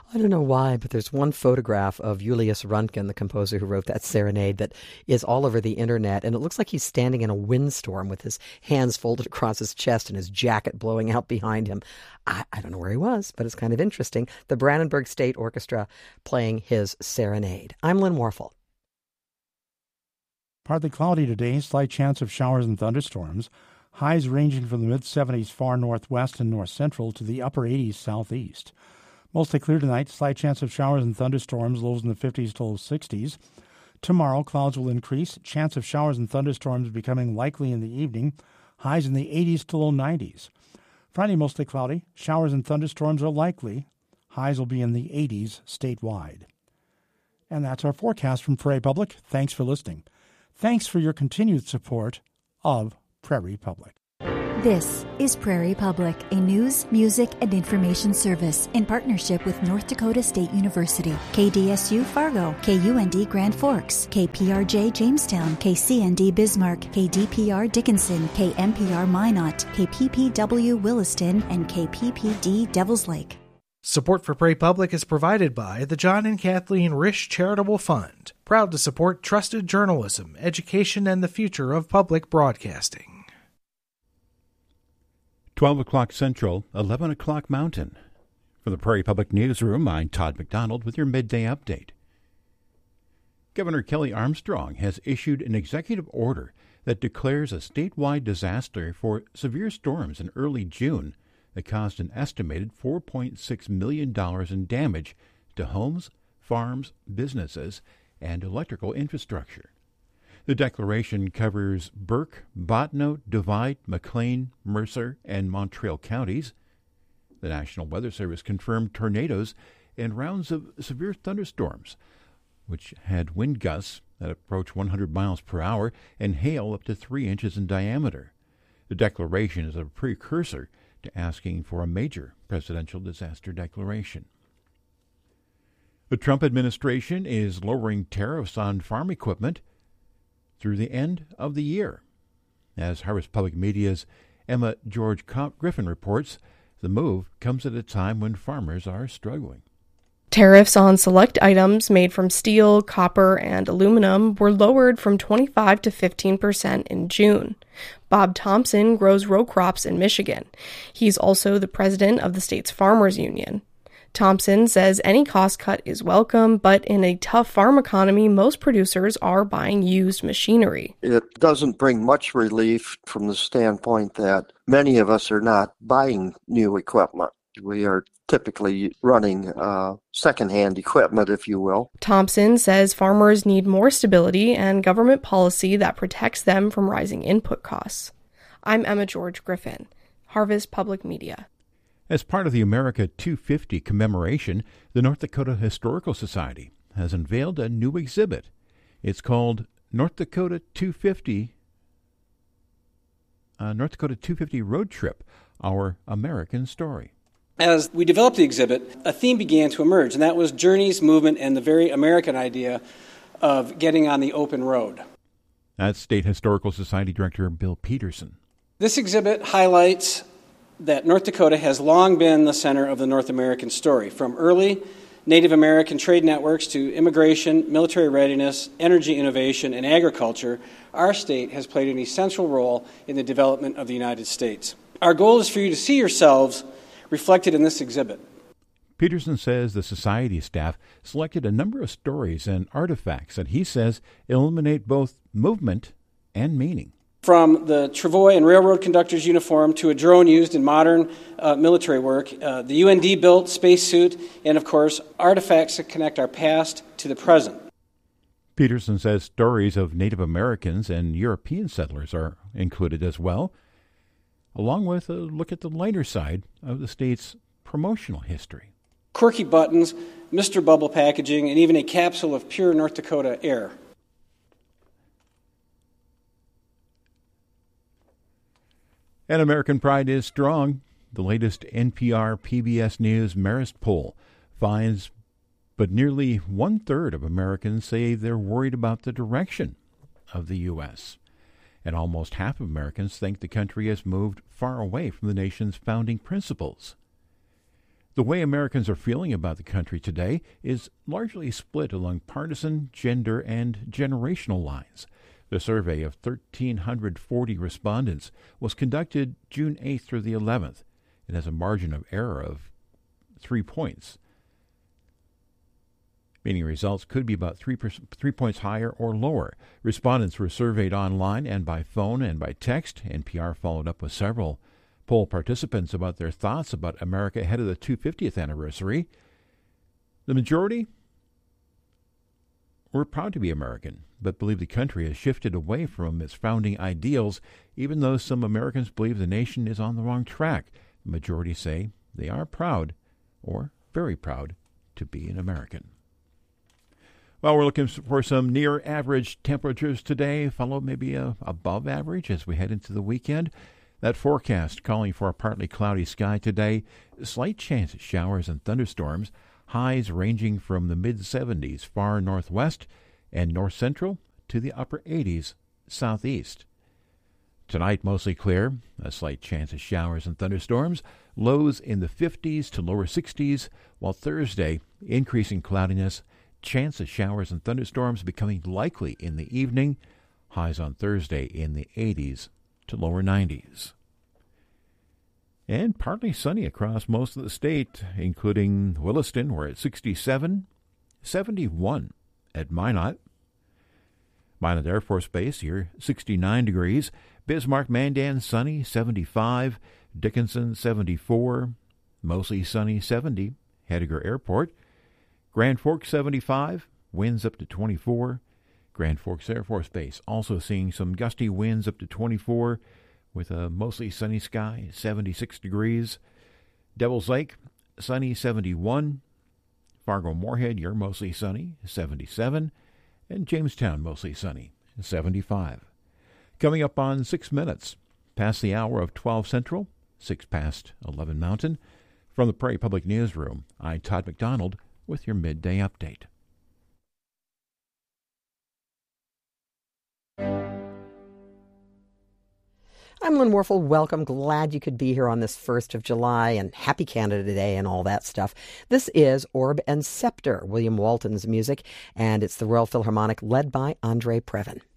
I don't know why, but there's one photograph of Julius Röntgen, the composer who wrote that serenade, that is all over the internet, and it looks like he's standing in a windstorm with his hands folded across his chest and his jacket blowing out behind him. I don't know where he was, but it's kind of interesting. The Brandenburg State Orchestra playing his serenade. I'm Lynn Warfel. Partly cloudy today, slight chance of showers and thunderstorms. Highs ranging from the mid-70s far northwest and north-central to the upper 80s southeast. Mostly clear tonight, slight chance of showers and thunderstorms, lows in the 50s to low 60s. Tomorrow, clouds will increase, chance of showers and thunderstorms becoming likely in the evening, highs in the 80s to low 90s. Friday, mostly cloudy, showers and thunderstorms are likely, highs will be in the 80s statewide. And that's our forecast from Prairie Public. Thanks for listening. Thanks for your continued support of Prairie Public. This is Prairie Public, a news, music, and information service in partnership with North Dakota State University, KDSU Fargo, KUND Grand Forks, KPRJ Jamestown, KCND Bismarck, KDPR Dickinson, KMPR Minot, KPPW Williston, and KPPD Devils Lake. Support for Prairie Public is provided by the John and Kathleen Risch Charitable Fund, proud to support trusted journalism, education, and the future of public broadcasting. 12 o'clock Central, 11 o'clock Mountain. From the Prairie Public Newsroom, I'm Todd McDonald with your midday update. Governor Kelly Armstrong has issued an executive order that declares a statewide disaster for severe storms in early June that caused an estimated $4.6 million in damage to homes, farms, businesses, and electrical infrastructure. The declaration covers Burke, Bottineau, Divide, McLean, Mercer, and Montreal counties. The National Weather Service confirmed tornadoes and rounds of severe thunderstorms, which had wind gusts that approach 100 miles per hour and hail up to 3 inches in diameter. The declaration is a precursor to asking for a major presidential disaster declaration. The Trump administration is lowering tariffs on farm equipment through the end of the year. As Harvest Public Media's Emma George Griffin reports, the move comes at a time when farmers are struggling. Tariffs on select items made from steel, copper, and aluminum were lowered from 25% to 15% in June. Bob Thompson grows row crops in Michigan. He's also the president of the state's Farmers Union. Thompson says any cost cut is welcome, but in a tough farm economy, most producers are buying used machinery. It doesn't bring much relief from the standpoint that many of us are not buying new equipment. We are typically running secondhand equipment, if you will. Thompson says farmers need more stability and government policy that protects them from rising input costs. I'm Emma George Griffin, Harvest Public Media. As part of the America 250 commemoration, the North Dakota Historical Society has unveiled a new exhibit. It's called North Dakota 250 Road Trip, Our American Story. As we developed the exhibit, a theme began to emerge, and that was journeys, movement, and the very American idea of getting on the open road. That's State Historical Society Director Bill Peterson. This exhibit highlights that North Dakota has long been the center of the North American story, from early Native American trade networks to immigration, military readiness, energy innovation, and agriculture. Our state has played an essential role in the development of the United States. Our goal is for you to see yourselves reflected in this exhibit. Peterson says the Society staff selected a number of stories and artifacts that he says illuminate both movement and meaning. From the travois and railroad conductor's uniform to a drone used in modern military work, the UND-built spacesuit, and, of course, artifacts that connect our past to the present. Peterson says stories of Native Americans and European settlers are included as well, along with a look at the lighter side of the state's promotional history. Quirky buttons, Mr. Bubble packaging, and even a capsule of pure North Dakota air. And American pride is strong. The latest NPR PBS News Marist poll finds but nearly one-third of Americans say they're worried about the direction of the U.S., and almost half of Americans think the country has moved far away from the nation's founding principles. The way Americans are feeling about the country today is largely split along partisan, gender, and generational lines. The survey of 1,340 respondents was conducted June 8th through the 11th. It has a margin of error of 3 points, meaning results could be about 3 points higher or lower. Respondents were surveyed online and by phone and by text. NPR followed up with several poll participants about their thoughts about America ahead of the 250th anniversary. The majority were proud to be American, but believe the country has shifted away from its founding ideals, even though some Americans believe the nation is on the wrong track. The majority say they are proud, or very proud, to be an American. Well, we're looking for some near-average temperatures today, followed maybe above average as we head into the weekend. That forecast calling for a partly cloudy sky today, slight chance of showers and thunderstorms, highs ranging from the mid-70s far northwest and north-central to the upper 80s southeast. Tonight, mostly clear, a slight chance of showers and thunderstorms, lows in the 50s to lower 60s, while Thursday, increasing cloudiness, chance of showers and thunderstorms becoming likely in the evening, highs on Thursday in the 80s to lower 90s. And partly sunny across most of the state, including Williston, we're at 67, 71 at Minot. Minot Air Force Base here, 69 degrees. Bismarck, Mandan, sunny, 75. Dickinson, 74. Mostly sunny, 70. Heidegger Airport. Grand Forks, 75. Winds up to 24. Grand Forks Air Force Base also seeing some gusty winds up to 24 with a mostly sunny sky, 76 degrees. Devil's Lake, sunny, 71. Fargo-Moorhead, you're mostly sunny, 77. And Jamestown, mostly sunny, 75. Coming up on 6 minutes, past the hour of 12 Central, 6 past 11 Mountain. From the Prairie Public Newsroom, I'm Todd McDonald with your midday update. I'm Lynn Warfel. Welcome. Glad you could be here on this 1st of July and happy Canada Day and all that stuff. This is Orb and Scepter, William Walton's music, and it's the Royal Philharmonic led by Andre Previn.